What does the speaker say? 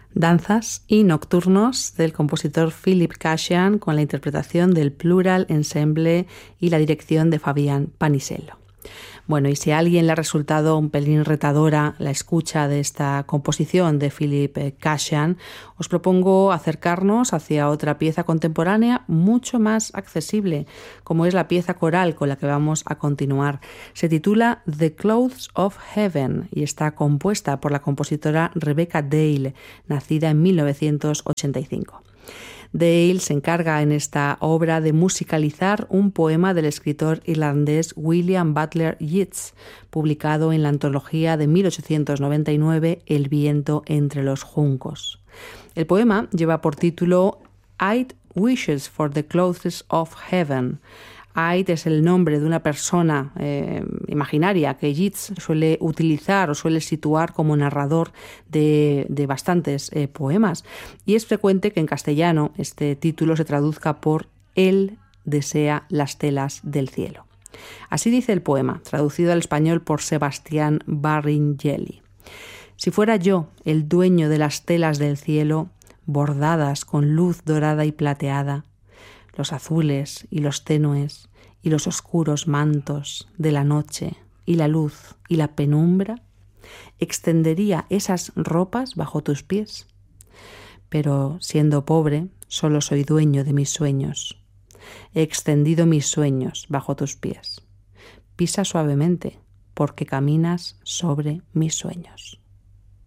Danzas y nocturnos del compositor Philip Kashyan con la interpretación del Plural Ensemble y la dirección de Fabián Panisello. Bueno, y si a alguien le ha resultado un pelín retadora la escucha de esta composición de Philip Kashyan, os propongo acercarnos hacia otra pieza contemporánea mucho más accesible, como es la pieza coral con la que vamos a continuar. Se titula The Clothes of Heaven y está compuesta por la compositora Rebecca Dale, nacida en 1985. Dale se encarga en esta obra de musicalizar un poema del escritor irlandés William Butler Yeats, publicado en la antología de 1899 El viento entre los juncos. El poema lleva por título I'd Wishes for the Clothes of Heaven. Id es el nombre de una persona imaginaria que Yeats suele utilizar o suele situar como narrador de bastantes poemas. Y es frecuente que en castellano este título se traduzca por Él desea las telas del cielo. Así dice el poema, traducido al español por Sebastián Baringeli. Si fuera yo el dueño de las telas del cielo, bordadas con luz dorada y plateada, los azules y los tenues y los oscuros mantos de la noche y la luz y la penumbra, extendería esas ropas bajo tus pies. Pero siendo pobre, solo soy dueño de mis sueños. He extendido mis sueños bajo tus pies. Pisa suavemente, porque caminas sobre mis sueños.